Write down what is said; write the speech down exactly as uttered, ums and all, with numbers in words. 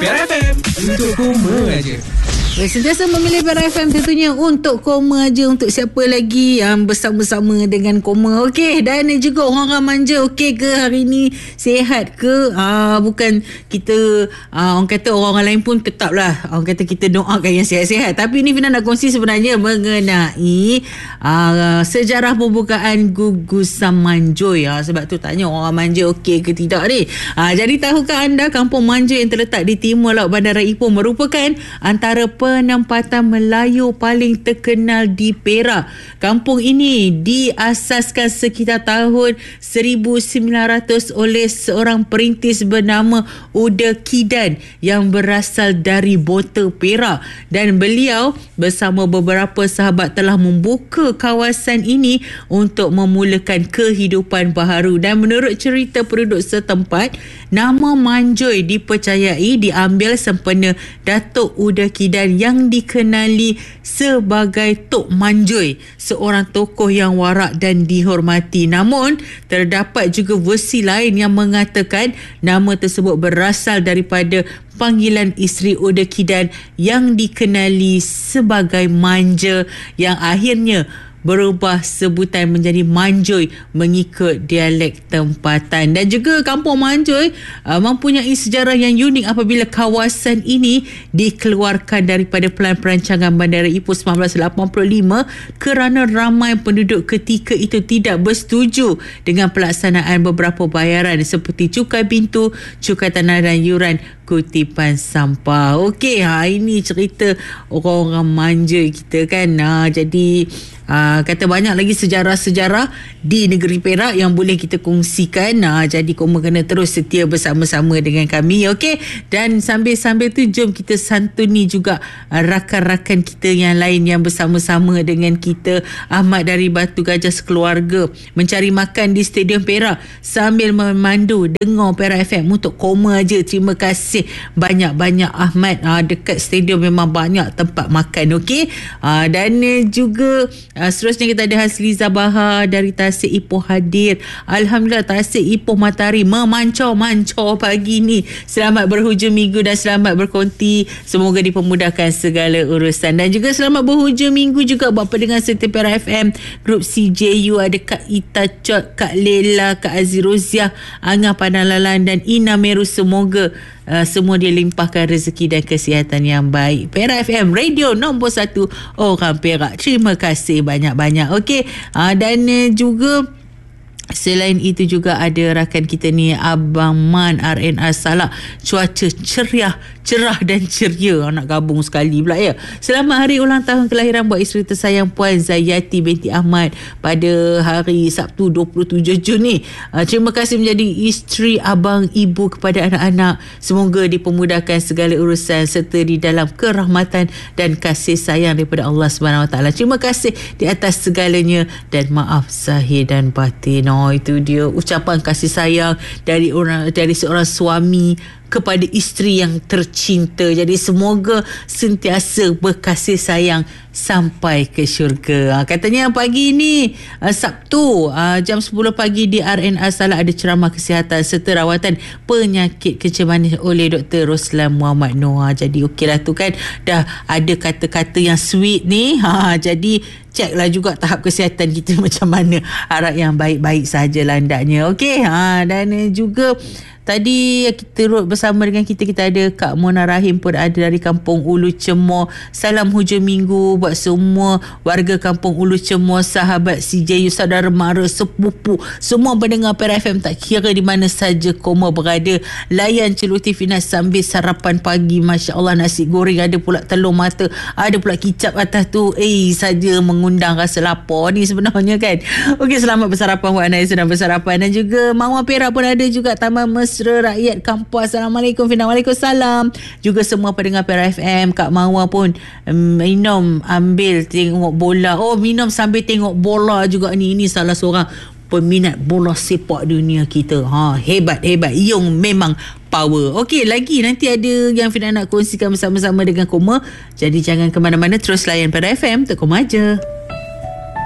Perak F M, untuk koma aja. Sentiasa memilih Perak F M tentunya untuk koma aja. Untuk siapa lagi yang bersama-sama dengan koma. Okey, dan juga orang-orang manja. Okey ke hari ni? Sihat ke? Aa, bukan kita aa, orang kata orang-orang lain pun tetaplah orang kata kita doakan yang sihat-sihat. Tapi ni Fina nak kongsi sebenarnya mengenai aa, sejarah pembukaan gugusan Manjoy. Aa, sebab tu tanya orang manja okey ke tidak ni. Aa, jadi tahukah anda kampung Manjoy yang terletak di timur laut Bandar Ipoh merupakan antara penempatan Melayu paling terkenal di Perak. Kampung ini diasaskan sekitar tahun seribu sembilan ratus oleh seorang perintis bernama Uda Kidan yang berasal dari Bota Perak, dan beliau bersama beberapa sahabat telah membuka kawasan ini untuk memulakan kehidupan baharu. Dan menurut cerita penduduk setempat, nama Manjoy dipercayai diambil sempena Datuk Uda Kidan yang dikenali sebagai Tok Manjoy, seorang tokoh yang warak dan dihormati. Namun terdapat juga versi lain yang mengatakan nama tersebut berasal daripada panggilan isteri Uda Kidan yang dikenali sebagai Manja, yang akhirnya berubah sebutan menjadi Manjoy mengikut dialek tempatan. Dan juga kampung Manjoy uh, mempunyai sejarah yang unik apabila kawasan ini dikeluarkan daripada Pelan Perancangan Bandar Ipoh seribu sembilan ratus lapan puluh lima kerana ramai penduduk ketika itu tidak bersetuju dengan pelaksanaan beberapa bayaran seperti cukai pintu, cukai tanah dan yuran kutipan sampah. Okey, ha, ini cerita orang-orang manja kita kan. Ha, jadi Uh, kata banyak lagi sejarah-sejarah di negeri Perak yang boleh kita kongsikan. Uh, jadi koma kena terus setia bersama-sama dengan kami, okey? Dan sambil-sambil tu jom kita santuni juga uh, rakan-rakan kita yang lain yang bersama-sama dengan kita. Ahmad dari Batu Gajah sekeluarga mencari makan di Stadium Perak sambil memandu dengar Perak F M untuk koma aja. Terima kasih banyak-banyak Ahmad. Uh, dekat stadium memang banyak tempat makan, okey? Uh, dan uh, juga Uh, seterusnya kita ada Hasliza Bahar dari Tasik Ipoh hadir. Alhamdulillah, Tasik Ipoh Matahari memancar-mancar pagi ni. Selamat berhujung minggu dan selamat berkonti. Semoga dipermudahkan segala urusan. Dan juga selamat berhujung minggu juga buat pendengar setia Perak F M, Grup C J U. Ada Kak Ita Chot, Kak Lela, Kak Aziroziah, Angah Panalalan dan Ina Meru. Semoga Uh, semua dilimpahkan rezeki dan kesihatan yang baik. Perak F M, radio nombor satu orang Perak. Terima kasih banyak-banyak. Okey, uh, dan uh, juga selain itu juga ada rakan kita ni Abang Man R N R Salak. Cuaca ceria, cerah dan ceria. Nak gabung sekali pula ya. Selamat hari ulang tahun kelahiran buat isteri tersayang Puan Zayati binti Ahmad pada hari Sabtu dua puluh tujuh Jun ni. Uh, terima kasih menjadi isteri, abang, ibu kepada anak-anak. Semoga dipermudahkan segala urusan serta di dalam kerahmatan dan kasih sayang daripada Allah Subhanahu Wa Taala. Terima kasih di atas segalanya dan maaf zahir dan batin. Oh, itu dia ucapan kasih sayang dari orang, dari seorang suami kepada isteri yang tercinta. Jadi semoga sentiasa berkasih sayang sampai ke syurga. Ha, katanya pagi ni uh, Sabtu uh, jam sepuluh pagi di R N R Salak ada ceramah kesihatan serta rawatan penyakit kencing oleh Doktor Roslan Muhammad Noor. Ha, jadi okeylah tu kan, dah ada kata-kata yang sweet ni. Ha, jadi ceklah juga tahap kesihatan kita macam mana. Harap yang baik-baik sahajalah hendaknya. Okey, ha, dan juga tadi kita road bersama dengan kita, kita ada Kak Mona Rahim pun ada dari Kampung Ulu Cemor. Salam hujung minggu buat semua warga Kampung Ulu Cemor, sahabat C J U, saudara mara, sepupu, semua pendengar Perak F M tak kira di mana saja koma berada. Layan celoteh Fina sambil sarapan pagi. Masya Allah, nasi goreng, ada pula telur mata, ada pula kicap atas tu. Eh, saja mengundang rasa lapar ni sebenarnya kan. Okey, selamat bersarapan buat anda yang sedang bersarapan. Dan juga Mawar Perak pun ada juga, Taman Mesra Rakyat Kampus. Assalamualaikum Fina. Waalaikumsalam. Juga semua pendengar Perak F M. Kak Mawar pun um, minum ambil tengok bola. Oh, minum sambil tengok bola juga ni. Ini salah seorang peminat bola sepak dunia kita. Ha, hebat hebat. Yung memang power. Okey, lagi nanti ada yang Fina nak kongsikan bersama-sama dengan Koma. Jadi jangan ke mana-mana, terus layan Perak F M untuk Koma aja.